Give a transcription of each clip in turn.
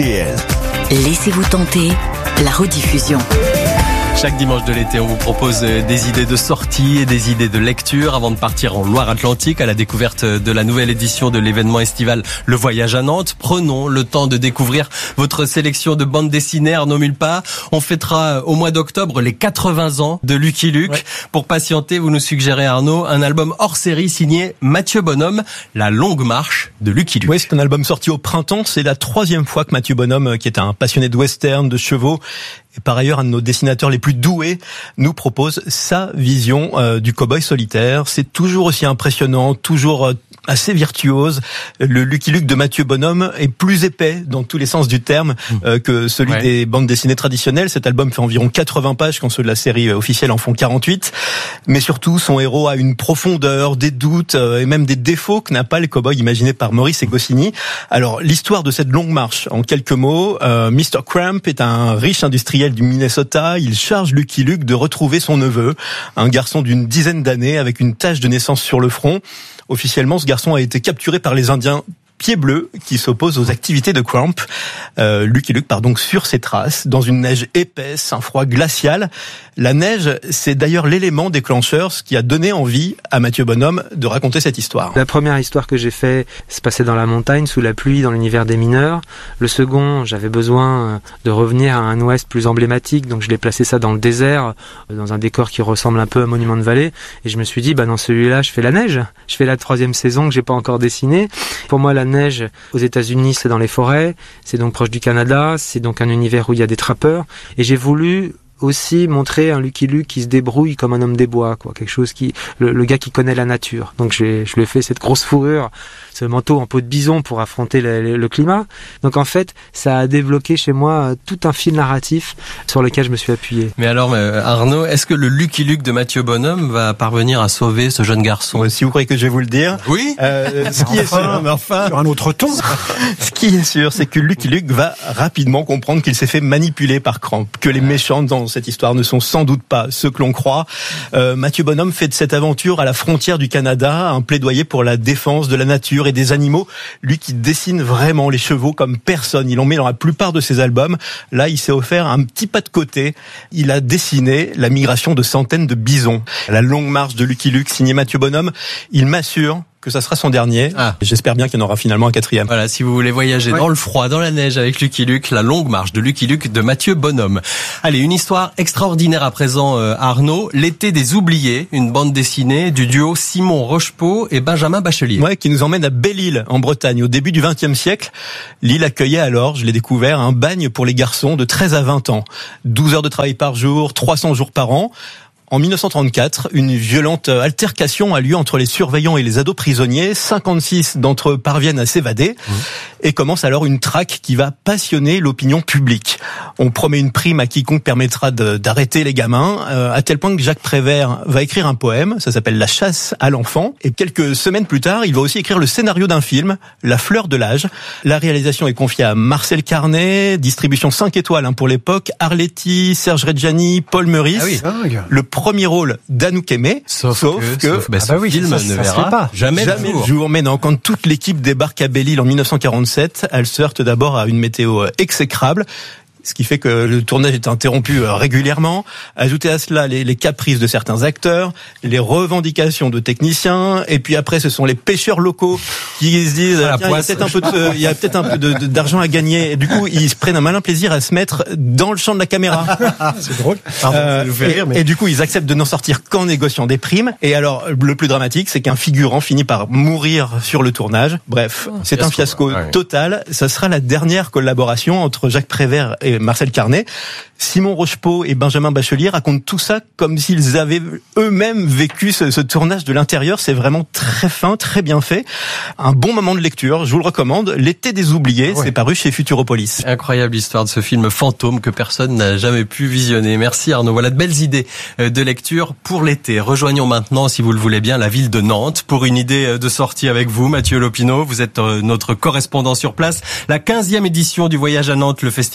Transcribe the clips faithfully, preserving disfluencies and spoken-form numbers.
T L. Laissez-vous tenter, la rediffusion. Chaque dimanche de l'été, on vous propose des idées de sortie et des idées de lecture avant de partir en Loire-Atlantique à la découverte de la nouvelle édition de l'événement estival Le Voyage à Nantes. Prenons le temps de découvrir votre sélection de bandes dessinées, Arnaud Mulpa. On fêtera au mois d'octobre les quatre-vingts ans de Lucky Luke. Ouais. Pour patienter, vous nous suggérez, Arnaud, un album hors série signé Mathieu Bonhomme, La Longue Marche de Lucky Luke. Oui, c'est un album sorti au printemps. C'est la troisième fois que Mathieu Bonhomme, qui est un passionné de western, de chevaux, et par ailleurs un de nos dessinateurs les plus doués, nous propose sa vision euh, du cow-boy solitaire. C'est toujours aussi impressionnant, toujours euh, assez virtuose. Le Lucky Luke de Mathieu Bonhomme est plus épais dans tous les sens du terme euh, que celui ouais. des bandes dessinées traditionnelles. Cet album fait environ quatre-vingts pages quand ceux de la série officielle en font quarante-huit. Mais surtout, son héros a une profondeur, des doutes euh, et même des défauts que n'a pas le cow-boy imaginé par Maurice et Goscinny. Alors, l'histoire de cette longue marche, en quelques mots, euh, mister Cramp est un riche industriel du Minnesota. Il charge Lucky Luke de retrouver son neveu, un garçon d'une dizaine d'années avec une tache de naissance sur le front. Officiellement, ce garçon a été capturé par les Indiens Pieds Bleus qui s'opposent aux activités de Cramp. Euh, Lucky Luke part donc sur ses traces dans une neige épaisse, un froid glacial. La neige, c'est d'ailleurs l'élément déclencheur, ce qui a donné envie à Mathieu Bonhomme de raconter cette histoire. La première histoire que j'ai fait se passait dans la montagne, sous la pluie, dans l'univers des mineurs. Le second, j'avais besoin de revenir à un ouest plus emblématique, donc je l'ai placé ça dans le désert, dans un décor qui ressemble un peu à Monument de Vallée. Et je me suis dit, bah dans celui-là, je fais la neige. Je fais la troisième saison que j'ai pas encore dessinée. Pour moi, la neige aux États-Unis, c'est dans les forêts, c'est donc proche du Canada, c'est donc un univers où il y a des trappeurs, et j'ai voulu aussi montrer un Lucky Luke qui se débrouille comme un homme des bois, quoi, quelque chose qui, le, le gars qui connaît la nature. Donc je, je lui ai fait cette grosse fourrure, ce manteau en peau de bison pour affronter le, le, le climat. Donc en fait, ça a débloqué chez moi tout un fil narratif sur lequel je me suis appuyé. Mais alors Arnaud, est-ce que le Lucky Luke de Mathieu Bonhomme va parvenir à sauver ce jeune garçon? Ouais, si vous croyez que je vais vous le dire. Oui. Euh, ce qui est sûr, mais enfin, sur un autre ton. Ce qui est sûr, c'est que Lucky Luke va rapidement comprendre qu'il s'est fait manipuler par Cramp, que les méchants dans cette histoire ne sont sans doute pas ceux que l'on croit. Euh, Mathieu Bonhomme fait de cette aventure à la frontière du Canada un plaidoyer pour la défense de la nature et des animaux. Lui qui dessine vraiment les chevaux comme personne. Il en met dans la plupart de ses albums. Là, il s'est offert un petit pas de côté. Il a dessiné la migration de centaines de bisons. La longue marche de Lucky Luke, signé Mathieu Bonhomme. Il m'assure que ça sera son dernier. Ah. J'espère bien qu'il y en aura finalement un quatrième. Voilà, si vous voulez voyager ouais. dans le froid, dans la neige avec Lucky Luke, La Longue Marche de Lucky Luke de Mathieu Bonhomme. Allez, une histoire extraordinaire à présent, euh, Arnaud. L'été des oubliés, une bande dessinée du duo Simon Rochepeau et Benjamin Bachelier. Ouais, qui nous emmène à Belle-Île, en Bretagne, au début du vingtième siècle. L'île accueillait alors, je l'ai découvert, un bagne pour les garçons de treize à vingt ans. douze heures de travail par jour, trois cents jours par an. En mille neuf cent trente-quatre, une violente altercation a lieu entre les surveillants et les ados prisonniers. cinquante-six d'entre eux parviennent à s'évader mmh. et commence alors une traque qui va passionner l'opinion publique. On promet une prime à quiconque permettra de, d'arrêter les gamins, euh, à tel point que Jacques Prévert va écrire un poème, ça s'appelle La chasse à l'enfant. Et quelques semaines plus tard, il va aussi écrire le scénario d'un film, La fleur de l'âge. La réalisation est confiée à Marcel Carnet, distribution cinq étoiles hein, pour l'époque, Arletty, Serge Reggiani, Paul Meurice. Ah oui. Le premier rôle d'Anouk Aimée, sauf, sauf que, que sauf, bah, ce ah bah oui, film ça, ne ça verra pas. jamais, jamais le jour. jour. Mais non, quand toute l'équipe débarque à Belle-Île en mille neuf cent quarante-sept, elle se heurte d'abord à une météo exécrable. Ce qui fait que le tournage est interrompu régulièrement. Ajoutez à cela les, les caprices de certains acteurs, les revendications de techniciens, et puis après ce sont les pêcheurs locaux qui se disent ah, il y a peut-être un peu de, il y a peut-être un peu de, de, d'argent à gagner. Et du coup, ils se prennent un malin plaisir à se mettre dans le champ de la caméra. C'est drôle. Pardon, euh, ça et, rire, mais... et du coup, ils acceptent de n'en sortir qu'en négociant des primes. Et alors, le plus dramatique, c'est qu'un figurant finit par mourir sur le tournage. Bref, oh, c'est fiasco, un fiasco ouais. total. Ça sera la dernière collaboration entre Jacques Prévert et Marcel Carnet. Simon Rochepeau et Benjamin Bachelier racontent tout ça comme s'ils avaient eux-mêmes vécu ce, ce tournage de l'intérieur. C'est vraiment très fin, très bien fait. Un bon moment de lecture, je vous le recommande. L'été des oubliés, ouais. c'est paru chez Futuropolis. Incroyable histoire de ce film fantôme que personne n'a jamais pu visionner. Merci Arnaud. Voilà de belles idées de lecture pour l'été. Rejoignons maintenant, si vous le voulez bien, la ville de Nantes pour une idée de sortie avec vous, Mathieu Lopineau. Vous êtes notre correspondant sur place. La quinzième édition du Voyage à Nantes, le festival où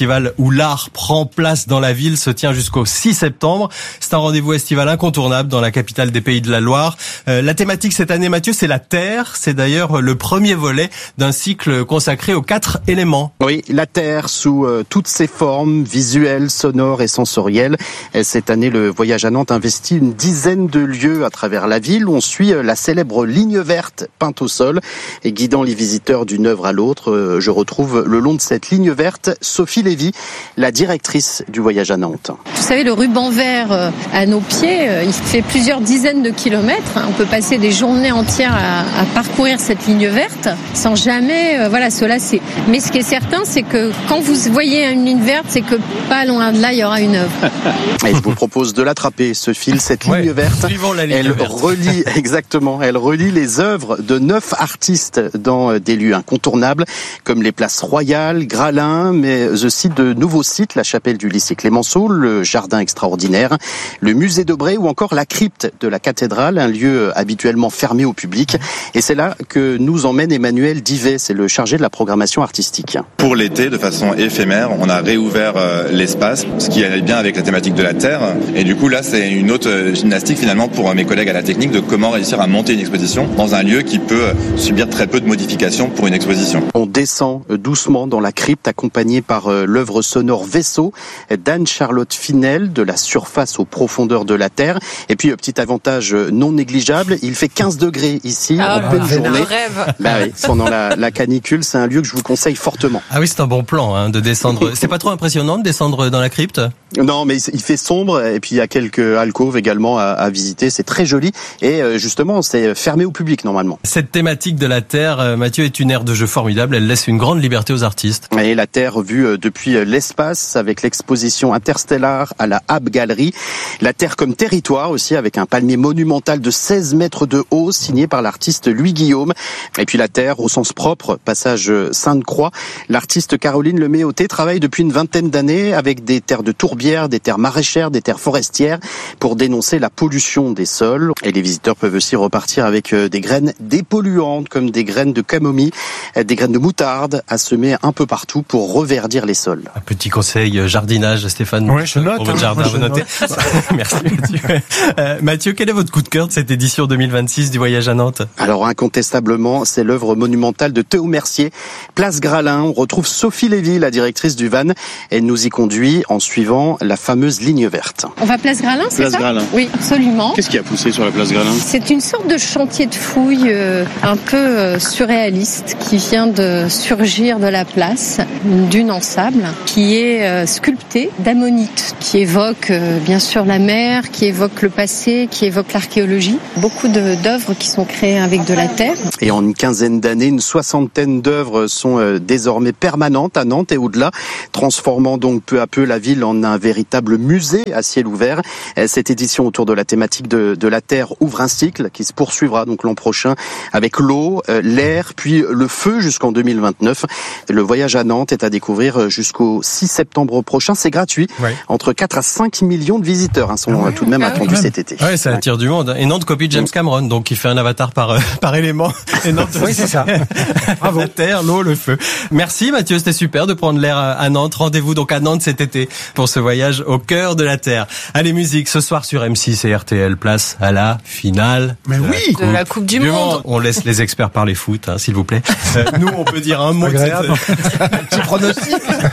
où l'art prend place dans la ville se tient jusqu'au six septembre. C'est un rendez-vous estival incontournable dans la capitale des Pays de la Loire. Euh, la thématique cette année, Mathieu, c'est la Terre. C'est d'ailleurs le premier volet d'un cycle consacré aux quatre éléments. Oui, la Terre sous euh, toutes ses formes, visuelles, sonores et sensorielles. Et cette année, le Voyage à Nantes investit une dizaine de lieux à travers la ville. On suit euh, la célèbre ligne verte peinte au sol et guidant les visiteurs d'une œuvre à l'autre. Euh, je retrouve le long de cette ligne verte Sophie Lévy, la directrice du Voyage à Nantes. Vous savez, le ruban vert euh, à nos pieds, euh, il fait plusieurs dizaines de kilomètres. On peut passer des journées entières à, à parcourir cette ligne verte sans jamais euh, voilà, se lasser. Mais ce qui est certain, c'est que quand vous voyez une ligne verte, c'est que pas loin de là, il y aura une œuvre. Et je vous propose de l'attraper, ce fil, cette ligne ouais, verte. La ligne elle verte. relie, exactement, elle relie les œuvres de neuf artistes dans des lieux incontournables, comme les places royales, Gralin, mais aussi de nouveaux sites, la chapelle du lycée Clémenceau, le jardin extraordinaire, le musée d'Aubray ou encore la crypte de la cathédrale, un lieu habituellement fermé au public. Et c'est là que nous emmène Emmanuel Divet, c'est le chargé de la programmation artistique. Pour l'été, de façon éphémère, on a réouvert euh, l'espace, ce qui allait bien avec la thématique de la Terre. Et du coup, là, c'est une autre gymnastique finalement pour mes collègues à la technique de comment réussir à monter une exposition dans un lieu qui peut subir très peu de modifications pour une exposition. On descend doucement dans la crypte accompagné par l'œuvre sonore Vaisseau d'Anne-Charlotte Finel, de la surface aux profondeurs de la Terre. Et puis, petit avantage non négligeable, il fait quinze degrés ici ah, en pleine bah, journée. Rêve. Bah oui, pendant la, la canicule, c'est un lieu que je vous conseille fortement. Ah oui, c'est un bon plan hein, de descendre. C'est pas trop impressionnant de descendre dans la crypte ? Non, mais il fait sombre et puis il y a quelques alcôves également à, à visiter. C'est très joli et justement, c'est fermé au public normalement. Cette thématique de la Terre, Mathieu, est une aire de jeu formidable. Elle laisse une grande liberté aux artistes. Et la Terre vue depuis l'espace avec l'exposition Interstellar à la Hab Gallery. La Terre comme territoire aussi avec un palmier monumental de seize mètres de haut signé par l'artiste Louis Guillaume. Et puis la Terre au sens propre, passage Sainte-Croix. L'artiste Caroline Leméoté travaille depuis une vingtaine d'années avec des terres de tourbières, des terres maraîchères, des terres forestières pour dénoncer la pollution des sols. Et les visiteurs peuvent aussi repartir avec des graines dépolluantes comme des graines de camomille, des graines de moutarde à semer un peu partout pour reverdir les sols. Un petit conseil jardinage, Stéphane. Oui, je note. Pour votre jardin, vous notez. Merci Mathieu. Euh, Mathieu, quel est votre coup de cœur de cette édition deux mille vingt-six du Voyage à Nantes ? Alors incontestablement, c'est l'œuvre monumentale de Théo Mercier, Place Gralin. On retrouve Sophie Lévy, la directrice du V A N. Elle nous y conduit en suivant la fameuse ligne verte. On va Place Gralin, c'est Place ça ? Gralin. Oui, absolument. Qu'est-ce qui a poussé sur la Place Gralin ? C'est une sorte de chantier de fouilles euh, un peu euh, surréaliste qui vient de surgir de la place, une dune en sable qui est euh, sculptée d'ammonites, qui évoque euh, bien sûr la mer, qui évoque le passé, qui évoque l'archéologie. Beaucoup de, d'œuvres qui sont créées avec de la terre. Et en une quinzaine d'années, une soixantaine d'œuvres sont euh, désormais permanentes à Nantes et au-delà, transformant donc peu à peu la ville en un véritable musée à ciel ouvert. Cette édition autour de la thématique de, de la Terre ouvre un cycle qui se poursuivra donc l'an prochain avec l'eau, euh, l'air, puis le feu jusqu'en deux mille vingt-neuf. Le Voyage à Nantes est à découvrir jusqu'au six septembre prochain. C'est gratuit. Ouais. Entre quatre à cinq millions de visiteurs hein, sont ah ouais. tout de même ah attendus ouais. cet été. Ouais, ça attire ouais. du monde. Et Nantes copie James Cameron, donc il fait un avatar par euh, par élément. Et Nantes, oui, c'est ça. Bravo. La terre, l'eau, le feu. Merci Mathieu, c'était super de prendre l'air à Nantes. Rendez-vous donc à Nantes cet été pour ce voyage au cœur de la Terre. Allez, musique, ce soir sur M six et R T L, place à la finale. Mais oui, coupe de la Coupe du, du monde. monde. On laisse les experts parler foot, hein, s'il vous plaît. Euh, nous, on peut dire un mot. De cette... Petit pronostic.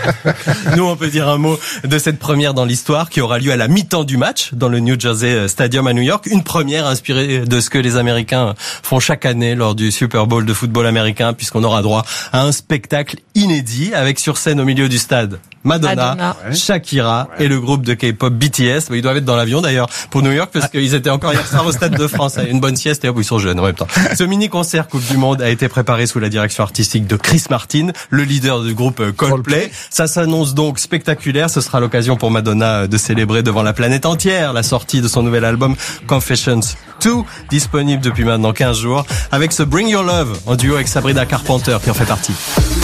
Nous, on peut dire un mot de cette première dans l'histoire qui aura lieu à la mi-temps du match dans le New Jersey Stadium à New York. Une première inspirée de ce que les Américains font chaque année lors du Super Bowl de football américain, puisqu'on aura droit à un spectacle inédit avec sur scène au milieu du stade Madonna, Madonna. Shakira ouais. et le groupe de K-pop B T S. Ils doivent être dans l'avion d'ailleurs pour New York parce qu'ils étaient encore hier soir au Stade de France. Une bonne sieste et hop, ils sont jeunes en même temps. Ce mini-concert Coupe du Monde a été préparé sous la direction artistique de Chris Martin, le leader du groupe Coldplay. Coldplay. Ça s'annonce donc spectaculaire. Ce sera l'occasion pour Madonna de célébrer devant la planète entière la sortie de son nouvel album Confessions deux, disponible depuis maintenant quinze jours, avec ce Bring Your Love en duo avec Sabrina Carpenter qui en fait partie.